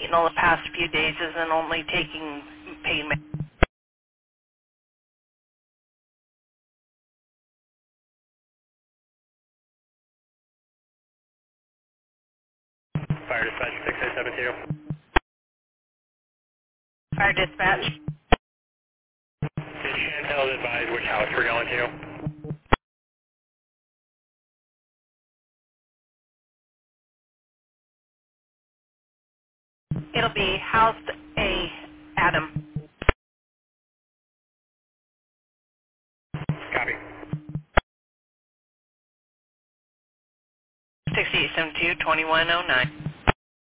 in all the past few days isn't only taking payment. Fire dispatch 6872. Fire dispatch, Did Chantel advise which house we're going to? it'll be House A, Adam, Copy. 6872-2109.